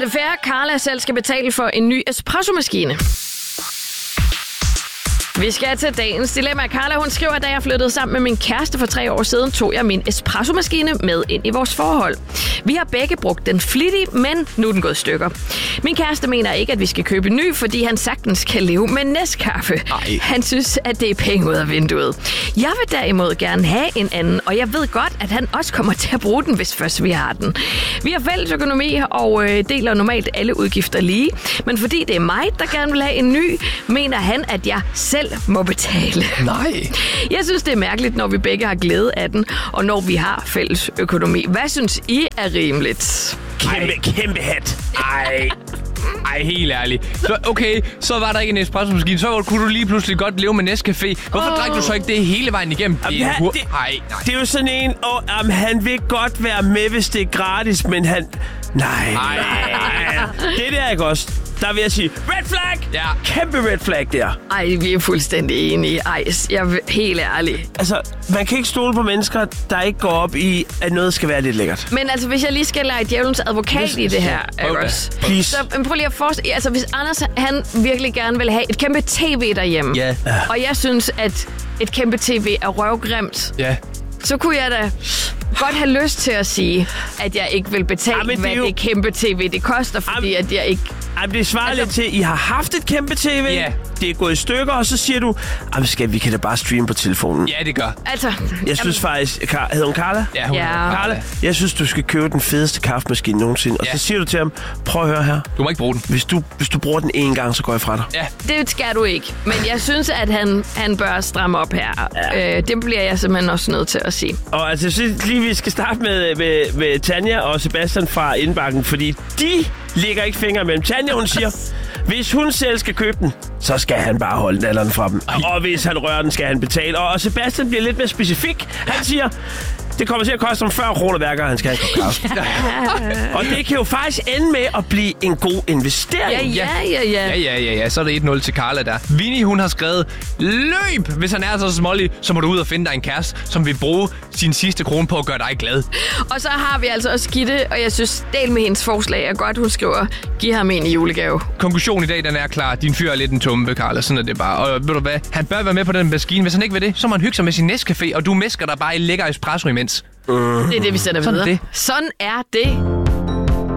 det fair, at Carla selv skal betale for en ny espresso-maskine? Vi skal til dagens dilemma. Carla, hun skriver, at da jeg flyttede sammen med min kæreste for 3 år siden, tog jeg min espresso-maskine med ind i vores forhold. Vi har begge brugt den flittigt, men nu er den gået i stykker. Min kæreste mener ikke, at vi skal købe en ny, fordi han sagtens kan leve med Nescafé. Han synes, at det er penge ud af vinduet. Jeg vil derimod gerne have en anden, og jeg ved godt, at han også kommer til at bruge den, hvis først vi har den. Vi har fælles økonomi og deler normalt alle udgifter lige, men fordi det er mig, der gerne vil have en ny, mener han, at jeg selv må betale. Nej. Jeg synes, det er mærkeligt, når vi begge har glæde af den, og når vi har fælles økonomi. Hvad synes I er rimeligt? Kæmpe hat. Ej, helt ærligt. Så var der ikke en espresso-maskine. Så kunne du lige pludselig godt leve med Nescafé. Hvorfor drak du så ikke det hele vejen igennem? Det er jo sådan en, han vil godt være med, hvis det er gratis, men han... Nej. Det der ikke også. Der vil jeg sige, red flag! Ja. Kæmpe red flag der. Ej, vi er fuldstændig enige. Ej, jeg er helt ærlig. Altså, man kan ikke stole på mennesker, der ikke går op i, at noget skal være lidt lækkert. Men altså, hvis jeg lige skal lege djævelens advokat i det her, også. Please. Så prøv lige at forestille... Altså, hvis Anders, han virkelig gerne vil have et kæmpe tv derhjemme, og jeg synes, at et kæmpe tv er røvgrimt, så kunne jeg da godt have lyst til at sige, at jeg ikke vil betale, hvad det kæmpe tv det koster, fordi at jeg ikke... det svarer lidt til, I har haft et kæmpe tv, det er gået i stykker, og så siger du, vi kan da bare streame på telefonen. Ja, det gør. Altså... Jeg synes faktisk... Hedder hun Carla? Ja, hun hedder Carla. Jeg synes, du skal købe den fedeste kaffemaskine nogensinde. Og så siger du til ham, prøv at høre her. Du må ikke bruge den. Hvis du bruger den en gang, så går jeg fra dig. Ja. Det skal du ikke. Men jeg synes, at han bør stramme op her. Ja. Det bliver jeg simpelthen også nødt til at sige. Og altså, jeg synes lige, vi skal starte med Tanja og Sebastian fra Indbakken, fordi de ligger ikke fingre mellem. Tanja, hun siger, hvis hun selv skal købe den, så skal han bare holde nallerne fra dem. Og hvis han rører den, skal han betale. Og Sebastian bliver lidt mere specifik. Han siger, det kommer til at koste om 40 kroner hver gang, han skal have en kop kaffe. Og det kan jo faktisk ende med at blive en god investering. Ja. Så er det 1-0 til Carla der. Vinnie, hun har skrevet, løb! Hvis han er så smålig, så må du ud og finde dig en kæreste, som vil bruge sin sidste krone på at gøre dig glad. Og så har vi altså også Gitte, og jeg synes, del med hendes forslag er godt. Hun skriver, giv ham en i julegave. Konklusionen i dag, den er klar. Din fyr er lidt en tumpe, Carla. Sådan er det bare. Og ved du hvad? Han bør være med på den maskine. Hvis han ikke vil det, så må han hygge sig med sin Nescafé, og du mæsker dig bare i lækker espresso imens. Det er det, vi sender videre. Det. Sådan er det.